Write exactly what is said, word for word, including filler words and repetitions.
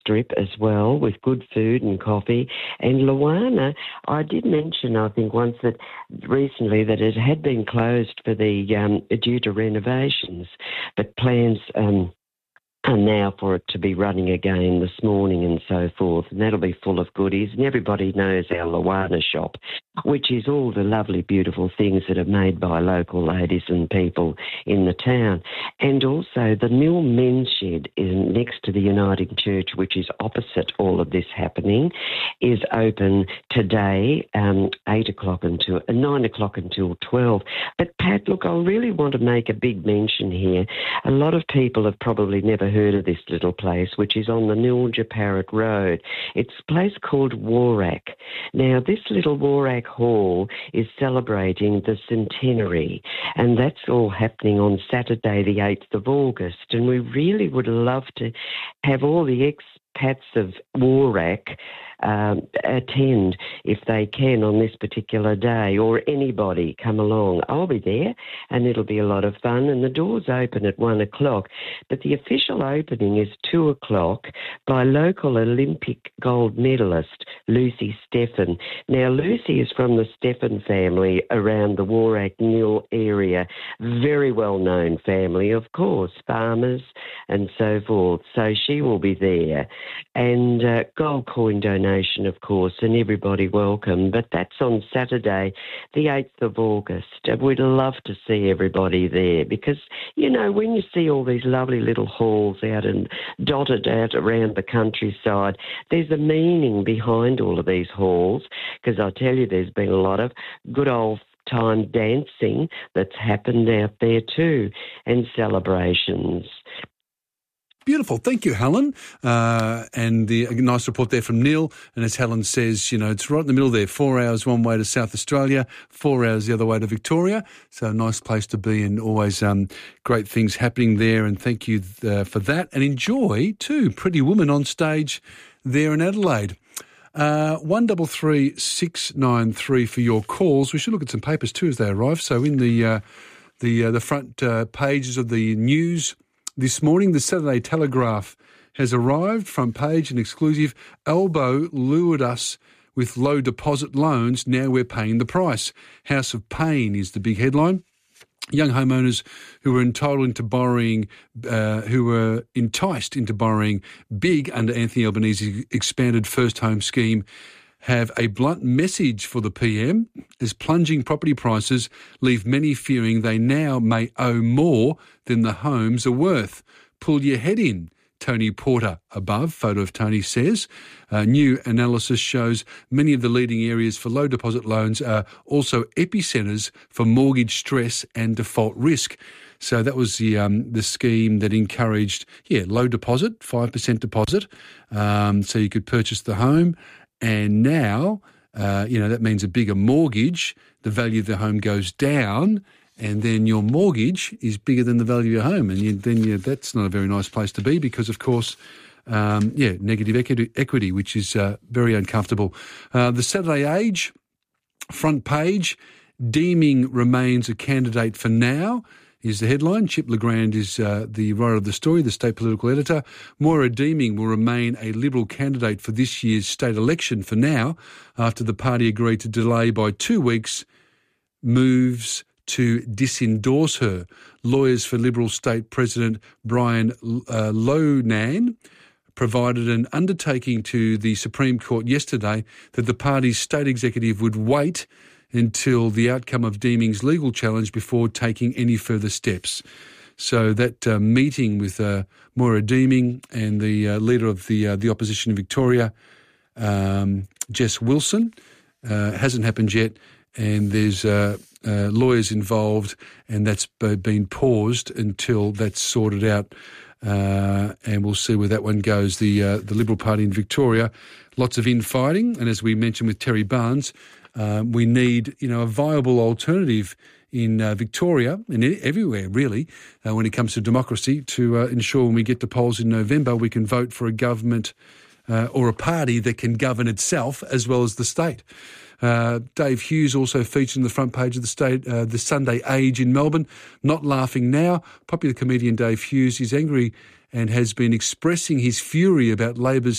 Strip as well, with good food and coffee. And Luana, I did mention, I think, once that recently that it had been closed for the um, due to renovations, but plans um, are now for it to be running again this morning and so forth, and that'll be full of goodies. And everybody knows our Luana shop, which is all the lovely, beautiful things that are made by local ladies and people in the town. And also the Mill Men's Shed is next to the Uniting Church, which is opposite all of this happening, is open today, um, eight o'clock until uh, nine o'clock until twelve. But Pat, look, I really want to make a big mention here. A lot of people have probably never heard of this little place, which is on the Nilja Parrot Road. It's a place called Warrack. Now, this little Warrack Hall is celebrating the centenary, and that's all happening on Saturday, the eighth of August. And we really would love to have all the expats of Warrack Um, attend if they can on this particular day, or anybody come along. I'll be there and it'll be a lot of fun, and the doors open at one o'clock, but the official opening is two o'clock by local Olympic gold medalist Lucy Steffen. Now, Lucy is from the Steffen family around the Warrack Nil area, very well-known family, of course, farmers and so forth, so she will be there. And uh, gold coin donation, of course, and everybody welcome. But that's on Saturday, the eighth of August. We'd love to see everybody there because, you know, when you see all these lovely little halls out and dotted out around the countryside, there's a meaning behind all of these halls, because I tell you, there's been a lot of good old time dancing that's happened out there too, and celebrations. Beautiful. Thank you, Helen. Uh, and the a nice report there from Neil. And as Helen says, you know, it's right in the middle there, four hours one way to South Australia, four hours the other way to Victoria. So a nice place to be, and always um, great things happening there. And thank you uh, for that. And enjoy, too, Pretty Woman on stage there in Adelaide. Uh, one double three six nine three for your calls. We should look at some papers too as they arrive. So in the, uh, the, uh, the front uh, pages of the news this morning, the Saturday Telegraph has arrived, front page and exclusive. Albo lured us with low deposit loans, now we're paying the price. House of Pain is the big headline. Young homeowners who were entitled into borrowing, uh, who were enticed into borrowing big under Anthony Albanese's expanded first home scheme have a blunt message for the P M, as plunging property prices leave many fearing they now may owe more than the homes are worth. Pull your head in, Tony Porter above, photo of Tony says. Uh, new analysis shows many of the leading areas for low deposit loans are also epicentres for mortgage stress and default risk. So that was the um, the scheme that encouraged, yeah, low deposit, five percent deposit, um, so you could purchase the home. And now, uh, you know, that means a bigger mortgage, the value of the home goes down, and then your mortgage is bigger than the value of your home. And you, then you, that's not a very nice place to be because, of course, um, yeah, negative equity, equity which is uh, very uncomfortable. Uh, the Saturday Age, front page, Deeming remains a candidate for now, is the headline. Chip Legrand is uh, the writer of the story, the state political editor. Moira Deeming will remain a Liberal candidate for this year's state election for now, after the party agreed to delay by two weeks moves to disendorse her. Lawyers for Liberal State President Brian uh, Lohnan provided an undertaking to the Supreme Court yesterday that the party's state executive would wait until the outcome of Deeming's legal challenge before taking any further steps. So that uh, meeting with uh, Moira Deeming and the uh, leader of the uh, the opposition in Victoria, um, Jess Wilson, uh, hasn't happened yet, and there's uh, uh, lawyers involved, and that's been paused until that's sorted out. Uh, and we'll see where that one goes. The uh, the Liberal Party in Victoria, lots of infighting, and as we mentioned with Terry Barnes, Uh, we need, you know, a viable alternative in uh, Victoria and everywhere, really, uh, when it comes to democracy, to uh, ensure when we get to polls in November, we can vote for a government uh, or a party that can govern itself as well as the state. Uh, Dave Hughes also featured on the front page of the state, uh, the Sunday Age in Melbourne. Not laughing now. Popular comedian Dave Hughes is angry and has been expressing his fury about Labor's